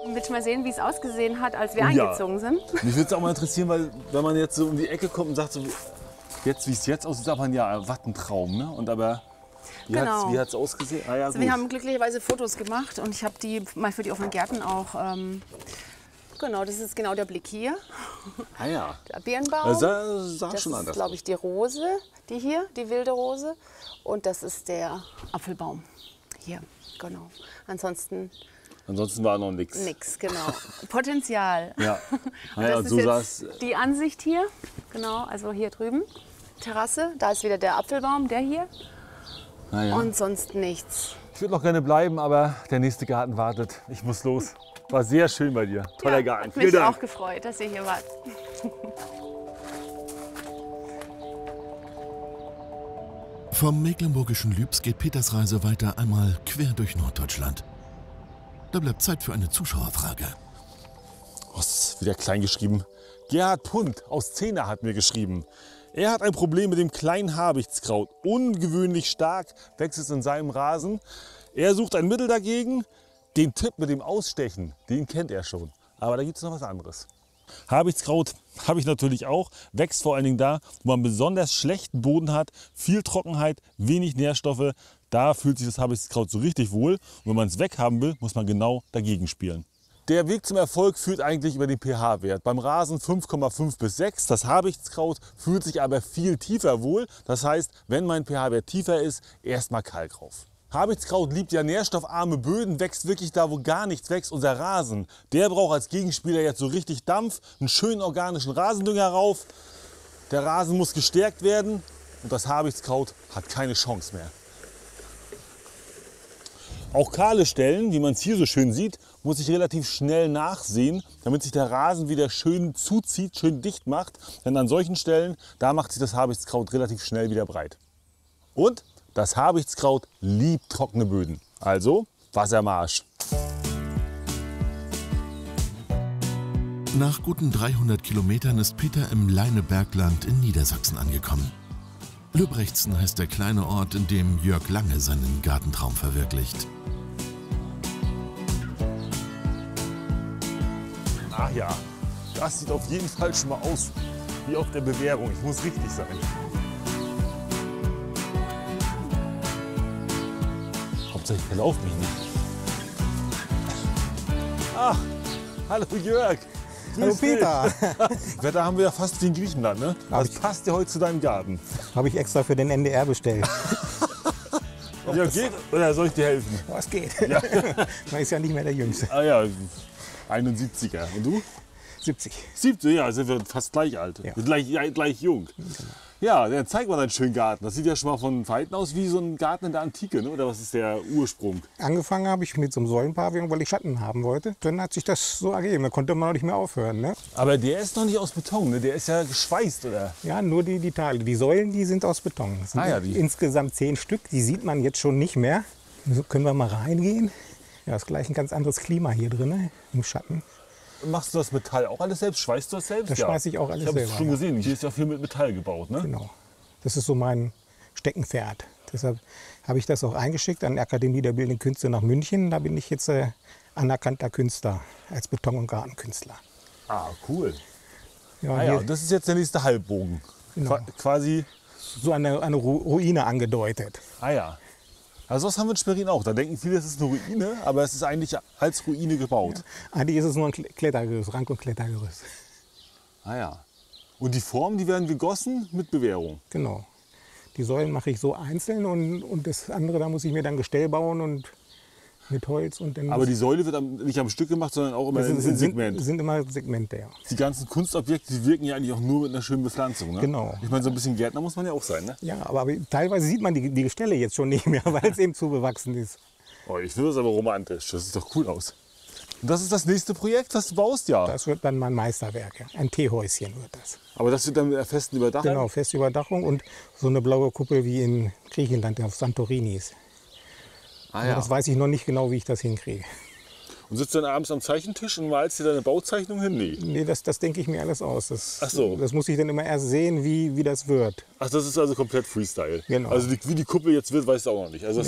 Willst du mal sehen, wie es ausgesehen hat, als wir Ja. eingezogen sind? Mich würde es auch mal interessieren, weil wenn man jetzt so um die Ecke kommt und sagt, so, jetzt, wie es jetzt aussieht, sagt man, ja, was ein Traum. Ne? Und aber Genau. wie hat es ausgesehen? Ah, ja, Also gut. wir haben glücklicherweise Fotos gemacht und ich habe die mal für die offenen Gärten auch. Genau, das ist genau der Blick hier. Ah, ja. Der Birnbaum. Das sah Das schon ist, anders glaube aus. ich, die Rose, die hier, die wilde Rose. Und das ist der Apfelbaum. Hier, genau. Ansonsten Ansonsten war noch nichts. nix, genau. Potenzial. Ja. Und Ah, ja, das und ist so sah jetzt es. die Ansicht hier. Genau, also hier drüben. Terrasse, da ist wieder der Apfelbaum, der hier. Ah, ja. Und sonst nichts. Ich würde noch gerne bleiben, aber der nächste Garten wartet. Ich muss los. War sehr schön bei dir. Toller Garten. Hat mich Vielen Dank. auch gefreut, dass ihr hier wart. Vom mecklenburgischen Lübs geht Peters Reise weiter einmal quer durch Norddeutschland. Da bleibt Zeit für eine Zuschauerfrage. Oh, ist wieder klein geschrieben. Gerhard Punt aus Zehner hat mir geschrieben. Er hat ein Problem mit dem kleinen Habichtskraut. Ungewöhnlich stark wächst es in seinem Rasen. Er sucht ein Mittel dagegen. Den Tipp mit dem Ausstechen, den kennt er schon. Aber da gibt es noch was anderes. Habichtskraut habe ich natürlich auch. Wächst vor allen Dingen da, wo man besonders schlechten Boden hat, viel Trockenheit, wenig Nährstoffe. Da fühlt sich das Habichtskraut so richtig wohl. Und wenn man es weghaben will, muss man genau dagegen spielen. Der Weg zum Erfolg führt eigentlich über den pH-Wert. Beim Rasen 5,5 bis 6. Das Habichtskraut fühlt sich aber viel tiefer wohl. Das heißt, wenn mein pH-Wert tiefer ist, erstmal Kalk rauf. Habichtskraut liebt ja nährstoffarme Böden, wächst wirklich da, wo gar nichts wächst. Unser Rasen, der braucht als Gegenspieler jetzt so richtig Dampf, einen schönen organischen Rasendünger rauf. Der Rasen muss gestärkt werden und das Habichtskraut hat keine Chance mehr. Auch kahle Stellen, wie man es hier so schön sieht, muss ich relativ schnell nachsehen, damit sich der Rasen wieder schön zuzieht, schön dicht macht. Denn an solchen Stellen, da macht sich das Habichtskraut relativ schnell wieder breit. Und das Habichtskraut liebt trockene Böden. Also Wassermarsch. Nach guten 300 Kilometern ist Peter im Leinebergland in Niedersachsen angekommen. Lübrechtsen heißt der kleine Ort, in dem Jörg Lange seinen Gartentraum verwirklicht. Ach ja, das sieht auf jeden Fall schon mal aus wie auf der Bewerbung. Ich muss richtig sein. Hauptsache ich verlaufe mich nicht. Ach, hallo Jörg. Hallo Grüß dich. Peter. Wetter haben wir ja fast wie in Griechenland, ne? Das passt ja heute zu deinem Garten. Habe ich extra für den NDR bestellt. Ja, geht? Oder soll ich dir helfen? Was geht? Ja. Man ist ja nicht mehr der Jüngste. Ah ja, 71er. Und du? 70. 70, ja, sind wir fast gleich alt. Ja. Gleich jung. Ja, dann zeig mal deinen schönen Garten. Das sieht ja schon mal von Weitem aus wie so ein Garten in der Antike, ne? Oder was ist der Ursprung? Angefangen habe ich mit so einem Säulenpavillon, weil ich Schatten haben wollte. Dann hat sich das so ergeben. Da konnte man auch nicht mehr aufhören. Ne? Aber der ist noch nicht aus Beton, ne? Der ist ja geschweißt, oder? Ja, nur die Teile. Die Säulen, die sind aus Beton. Das sind Ah ja, die. insgesamt 10 Stück. Die sieht man jetzt schon nicht mehr. So, können wir mal reingehen. Ja, ist gleich ein ganz anderes Klima hier drin, ne? Im Schatten. Machst du das Metall auch alles selbst? Schweißt du das selbst? Das schweiße ich auch alles Ich habe es selber, schon ja. gesehen. Hier ist ja viel mit Metall gebaut, ne? Genau. Das ist so mein Steckenpferd. Deshalb habe ich das auch eingeschickt an die Akademie der Bildenden Künste nach München. Da bin ich jetzt anerkannter Künstler als Beton- und Gartenkünstler. Ah, cool. Ja, Ah ja, hier das ist jetzt der nächste Halbbogen. Genau. Quasi, so eine Ruine angedeutet. ah ja. Also das haben wir in Schwerin auch. Da denken viele, es ist eine Ruine, aber es ist eigentlich als Ruine gebaut. Eigentlich ist es nur ein Klettergerüst, Rank- und Klettergerüst. Ah ja. Und die Formen, die werden gegossen mit Bewährung. Genau. Die Säulen mache ich so einzeln und das andere, da muss ich mir dann Gestell bauen und mit Holz. Und dann Aber die Säule wird nicht am Stück gemacht, sondern auch immer in Segment. sind immer Segmente, ja. Die ganzen Kunstobjekte, die wirken ja eigentlich auch nur mit einer schönen Bepflanzung. Ne? Genau. Ich meine, so ein bisschen Gärtner muss man ja auch sein. Ne? Ja, aber teilweise sieht man die Gestelle jetzt schon nicht mehr, weil es eben zu bewachsen ist. Oh, ich finde das aber romantisch. Das sieht doch cool aus. Und das ist das nächste Projekt, was du baust, ja. Das wird dann mein Meisterwerk. Ja. Ein Teehäuschen wird das. Aber das wird dann mit einer festen Überdachung? Genau, feste Überdachung und so eine blaue Kuppel wie in Griechenland, auf Santorini ist. Ah, Aber ja. das weiß ich noch nicht genau, wie ich das hinkriege. Und sitzt du dann abends am Zeichentisch und malst dir deine Bauzeichnung hin? Nee. Nee, das denke ich mir alles aus. Ach so. Das muss ich dann immer erst sehen, wie das wird. Ach, das ist also komplett Freestyle. Genau. Also wie die Kuppel jetzt wird, weißt du auch noch nicht. Also das